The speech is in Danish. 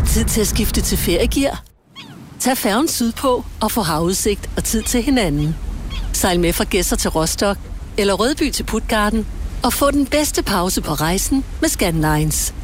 Tid til at skifte til Feriegear? Tag færgen sydpå og få havudsigt og tid til hinanden. Sejl med fra Gedser til Rostock eller Rødby til Puttgarden og få den bedste pause på rejsen med Scandlines.